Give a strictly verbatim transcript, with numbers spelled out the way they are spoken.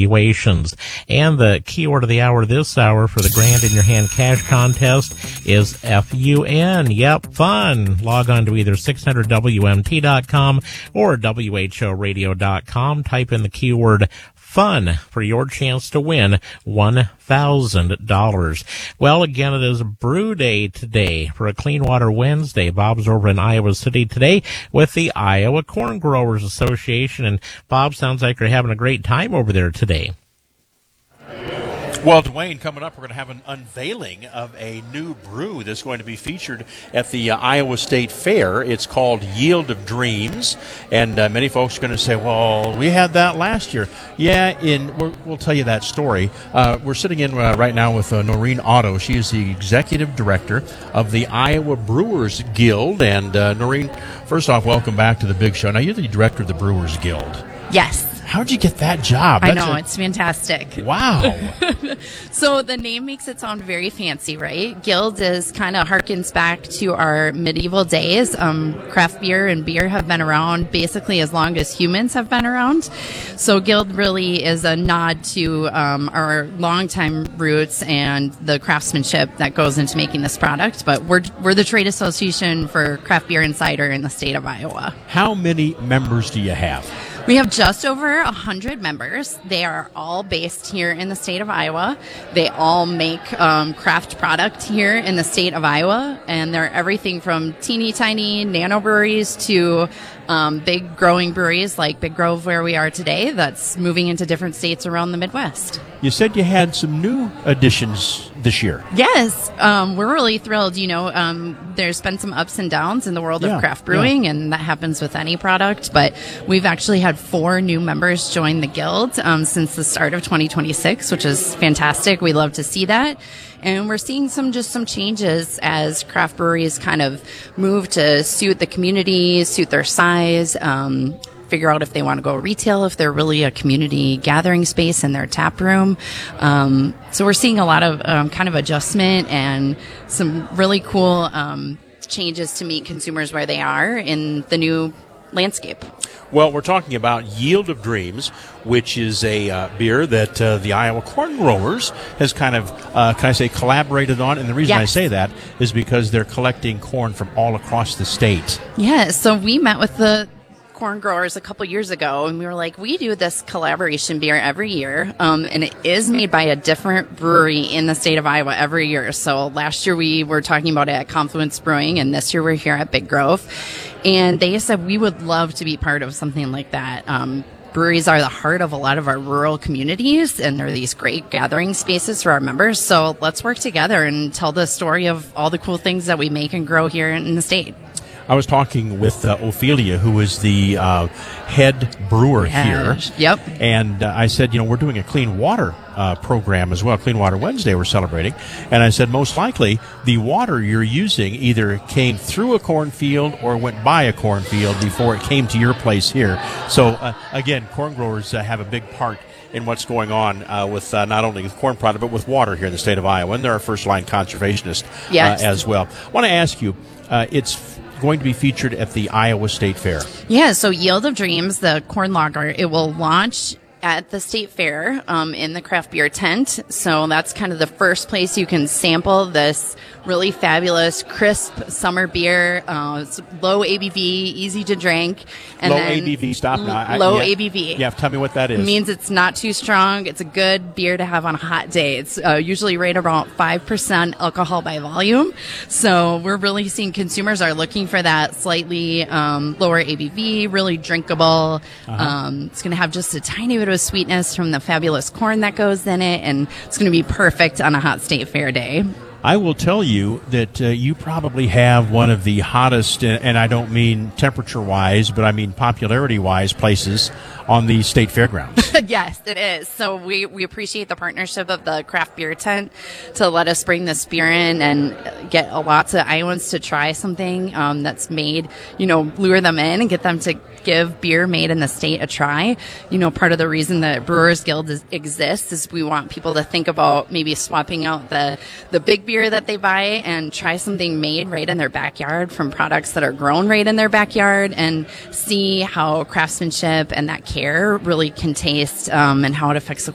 valuations. And the keyword of the hour this hour for the Grand in Your Hand Cash Contest is F U N. Yep, fun. Log on to either six hundred W M T dot com or W H O radio dot com. Type in the keyword fun for your chance to win one thousand dollars. Well, again, it is Brew Day today for a Clean Water Wednesday. Bob's over in Iowa City today with the Iowa Corn Growers Association. And Bob, sounds like you're having a great time over there today. Well, Dwayne, coming up, we're going to have an unveiling of a new brew that's going to be featured at the uh, Iowa State Fair. It's called Yield of Dreams, and uh, many folks are going to say, well, we had that last year. Yeah, in we're, we'll tell you that story. Uh, we're sitting in uh, right now with uh, Noreen Otto. She is the executive director of the Iowa Brewers Guild. And uh, Noreen, first off, welcome back to the big show. Now, you're the director of the Brewers Guild. Yes. How'd you get that job? I That's know, a, it's fantastic. Wow. So the name makes it sound very fancy, right? Guild is kind of harkens back to our medieval days. Um, craft beer and beer have been around basically as long as humans have been around. So Guild really is a nod to um, our longtime roots and the craftsmanship that goes into making this product. But we're we're the trade association for craft beer and cider in the state of Iowa. How many members do you have? We have just over one hundred members. They are all based here in the state of Iowa. They all make um, craft product here in the state of Iowa, and they're everything from teeny tiny nano breweries to um, big growing breweries like Big Grove, where we are today, that's moving into different states around the Midwest. You said you had some new additions this year. Yes, um, we're really thrilled. You know, um, there's been some ups and downs in the world Yeah, of craft brewing, yeah. and that happens with any product. But we've actually had four new members join the Guild um, since the start of twenty twenty-six, which is fantastic. We love to see that. And we're seeing some just some changes as craft breweries kind of move to suit the community, suit their size, um, figure out if they want to go retail, if they're really a community gathering space in their tap room. Um, so we're seeing a lot of um, kind of adjustment and some really cool um, changes to meet consumers where they are in the new landscape. Well, we're talking about Yield of Dreams, which is a uh, beer that uh, the Iowa Corn Growers has kind of, uh, can I say, collaborated on. And the reason Yes. I say that is because they're collecting corn from all across the state. Yeah, so we met with the corn growers a couple years ago, and we were like, we do this collaboration beer every year, um, and it is made by a different brewery in the state of Iowa every year. So last year we were talking about it at Confluence Brewing, and this year we're here at Big Grove. And they said we would love to be part of something like that. Um, breweries are the heart of a lot of our rural communities, and they're these great gathering spaces for our members. So let's work together and tell the story of all the cool things that we make and grow here in the state. I was talking with uh, Ophelia, who is the uh, head brewer Yes. here. Yep. And uh, I said, you know, we're doing a clean water uh, program as well, Clean Water Wednesday we're celebrating. And I said, most likely, the water you're using either came through a cornfield or went by a cornfield before it came to your place here. So, uh, again, corn growers uh, have a big part in what's going on uh, with uh, not only with corn product, but with water here in the state of Iowa. And they're our first-line conservationists Yes. uh, as well. I want to ask you, uh, it's going to be featured at the Iowa State Fair. Yeah, so Yield of Dreams, the corn lager, it will launch at the state fair um, in the craft beer tent. So that's kind of the first place you can sample this really fabulous, crisp summer beer. Uh, it's low A B V, easy to drink. And Low then A B V, stop now. I- Low yeah. A B V. Yeah, tell me what that is. It means it's not too strong. It's a good beer to have on a hot day. It's uh, usually right around five percent alcohol by volume. So we're really seeing consumers are looking for that slightly um, lower A B V, really drinkable. Uh-huh. Um, it's going to have just a tiny bit of sweetness from the fabulous corn that goes in it, and it's going to be perfect on a hot state fair day. I will tell you that uh, you probably have one of the hottest, uh, and I don't mean temperature-wise, but I mean popularity-wise places on the state fairgrounds. Yes, it is. So we, we appreciate the partnership of the craft beer tent to let us bring this beer in and get a lots of Iowans to try something um, that's made, you know, lure them in and get them to give beer made in the state a try. You know, part of the reason the Brewers Guild is, exists is we want people to think about maybe swapping out the, the big beer that they buy and try something made right in their backyard from products that are grown right in their backyard and see how craftsmanship and that care really can taste um, and how it affects the